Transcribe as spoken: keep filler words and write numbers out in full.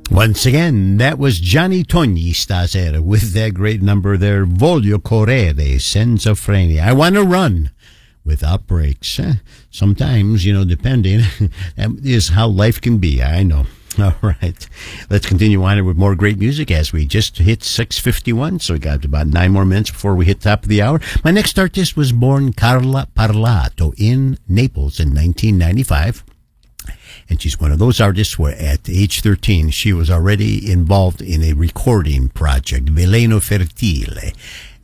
Once again, that was Johnny Togni stasera with that great number there, Voglio correre senza freni. I want to run without brakes. Eh? Sometimes, you know, depending, that is how life can be, I know. All right, let's continue on with more great music as we just hit six fifty-one, so we got about nine more minutes before we hit top of the hour. My next artist was born Carla Parlato in Naples in nineteen ninety-five. And she's one of those artists where at age thirteen, she was already involved in a recording project, Veleno Fertile.